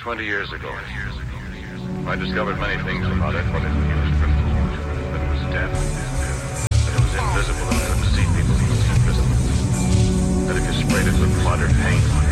20 years ago, I discovered many things about it, but it was crystal, that it was dead, that it was invisible and couldn't see people, it was invisible, that if you sprayed it with blood or paint,